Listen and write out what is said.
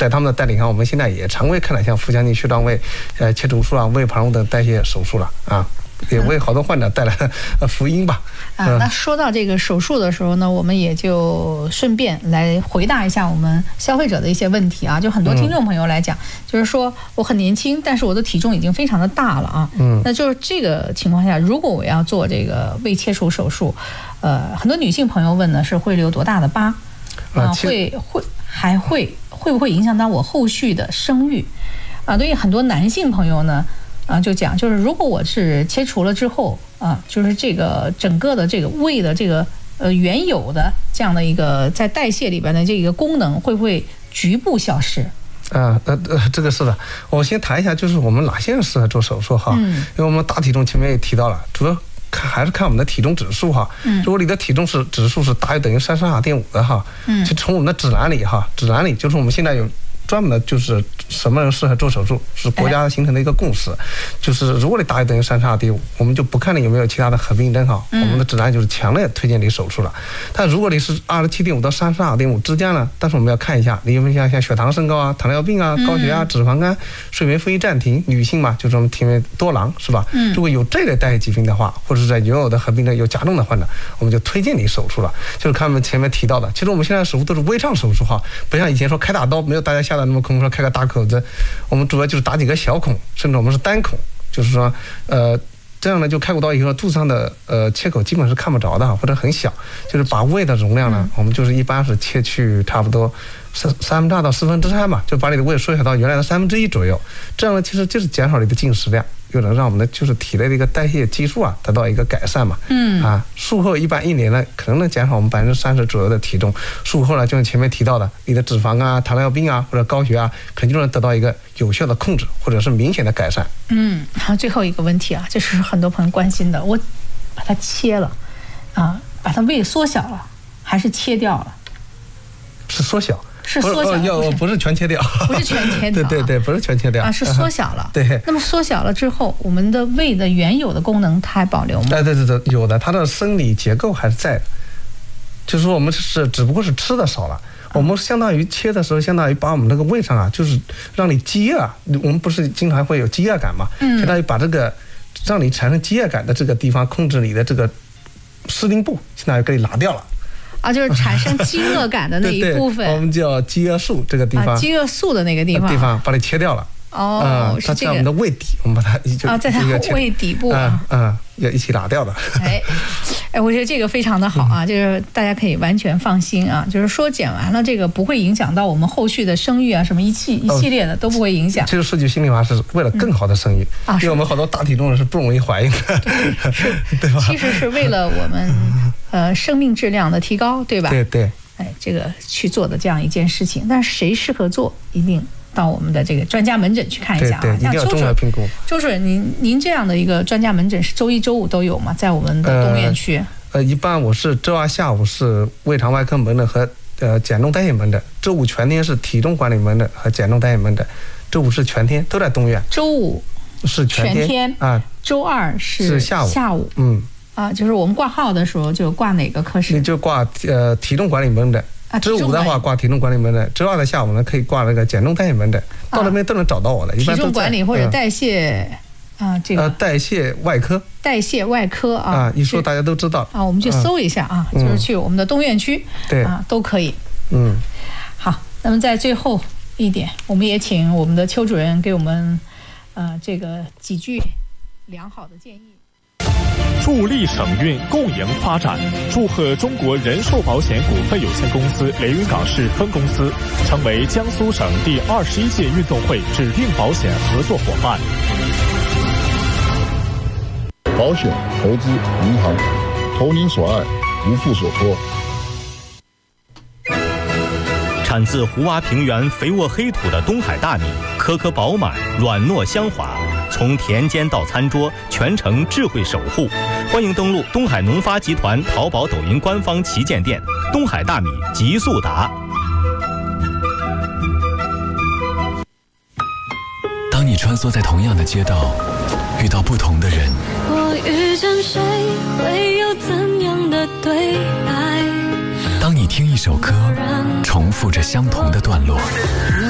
在他们的带领下，我们现在也常规看了像腹腔镜、血管胃、切除术啊、胃盘等代谢手术了啊。也为好多患者带来了福音吧。 那说到这个手术的时候呢，我们也就顺便来回答一下我们消费者的一些问题啊。就很多听众朋友来讲，就是说我很年轻，但是我的体重已经非常的大了啊。那就是这个情况下，如果我要做这个胃切除手术，很多女性朋友问呢是会留多大的疤会不会影响到我后续的生育啊？对于很多男性朋友呢。就讲就是如果我是切除了之后就是这个整个的这个胃的这个原有的这样的一个在代谢里边的这个功能会不会局部消失？ 这个是的，我先谈一下，就是我们哪些人适合做手术哈？因为我们大体重前面也提到了，主要还是看我们的体重指数哈。如果你的体重指数是大于等于32.5的哈，就从我们的指南里就是我们现在有。专门的就是什么人适合做手术，是国家形成的一个共识，就是如果你大于等于32.5，我们就不看你有没有其他的合并症哈，我们的指南就是强烈推荐你手术了。但如果你是27.5到32.5之间呢，但是我们要看一下你有没有像血糖升高啊、糖尿病啊、高血压、脂肪肝、睡眠呼吸暂停，女性嘛就是我们体内多囊是吧？如果有这类代谢疾病的话，或者是在原有的合并症有加重的患者，我们就推荐你手术了。就是看我们前面提到的，其实我们现在手术都是微创手术哈，不像以前说开大刀，没有大家下的那么恐怖，说开个大口子，我们主要就是打几个小孔，甚至我们是单孔，就是说这样呢就开过刀以后肚子上的切口基本是看不着的，或者很小，就是把胃的容量呢，我们就是一般是切去差不多2/3到3/4嘛，就把你的胃缩小到原来的1/3左右，这样呢其实就是减少你的进食量，又能让我们的就是体内的一个代谢激素得到一个改善嘛。术后一般1年呢可能能减少我们30%左右的体重，术后呢就像前面提到的，你的脂肪啊、糖尿病啊或者高血压肯定就能得到一个有效的控制，或者是明显的改善。 好，最后一个问题啊，这是很多朋友关心的，我把它切了把它胃缩小了，还是切掉了？ 是缩小。 是缩小了， 不是全切掉， 不是全切掉， 对，不是全切掉是缩小了。 对， 那么缩小了之后，我们的胃的原有的功能它还保留吗？ 对，有的，它的生理结构还是在的，就是说我们只不过是吃的少了。我们相当于切的时候，相当于把我们那个胃上就是让你饥饿，我们不是经常会有饥饿感嘛？相当于把这个让你产生饥饿感的这个地方控制你的这个司令部，相当于给你拿掉了。 就是产生饥饿感的那一部分， 对，我们叫饥饿素这个地方， 饥饿素的那个地方把它切掉了。它在我们的胃底，我们把它在它胃底部要一起拿掉的。 我觉得这个非常的好啊，就是大家可以完全放心啊，就是说剪完了这个不会影响到我们后续的生育啊，什么一系列的都不会影响。 其实说句心里话，是为了更好的生育，因为我们好多大体重人是不容易怀孕的，对吧？ 其实是为了我们生命质量的提高，对吧？ 对。 这个去做的这样一件事情，但是谁适合做，一定到我们的这个专家门诊去看一下啊。 对，一定要综合评估。 周主任，您这样的一个专家门诊是周一周五都有吗？在我们的东院区？ 一般我是周二下午是胃肠外科门诊和减重代谢门诊，周五全天是体重管理门诊和减重代谢门诊，周五是全天都在东院。 周五是全天周二是下午。就是我们挂号的时候就挂哪个科室？ 你就挂体重管理门诊。周五的话挂体重管理门诊，周二的下午呢可以挂那个减重代谢门诊，到那边都能找到我的。一般体重管理或者代谢这个代谢外科。一说大家都知道我们去搜一下就是去我们的东院区都可以。好，那么在最后一点，我们也请我们的邱主任给我们这个几句良好的建议。 助力省运共赢发展，祝贺中国人寿保险股份有限公司连云港市分公司成为江苏省第21届运动会指定保险合作伙伴。 保险、投资、银行，投您所爱，无负所托。 产自胡洼平原肥沃黑土的东海大米，颗颗饱满，软糯香滑，从田间到餐桌，全程智慧守护。欢迎登录东海农发集团淘宝、抖音官方旗舰店，东海大米极速达。 当你穿梭在同样的街道，遇到不同的人， 我遇见谁会有怎样的对白？ 当你听一首歌，重复着相同的段落，